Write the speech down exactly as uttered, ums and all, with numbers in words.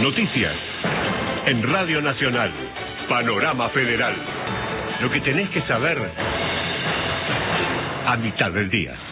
Noticias. En Radio Nacional. Panorama Federal. Lo que tenés que saber a mitad del día.